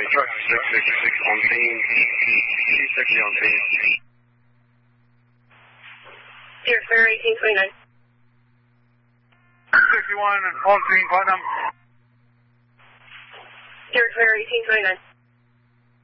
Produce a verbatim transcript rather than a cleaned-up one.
Truck six six six on beam. two sixty on beam. Deer Fair eighteen twenty-nine. sixty-one on beam, Putnam. Deer Fair eighteen twenty-nine.